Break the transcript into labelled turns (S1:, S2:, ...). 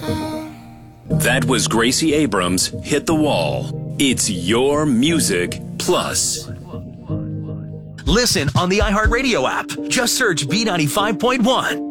S1: That was Gracie Abrams' Hit the Wall. It's your music plus.
S2: Listen on the iHeartRadio app. Just search B95.1.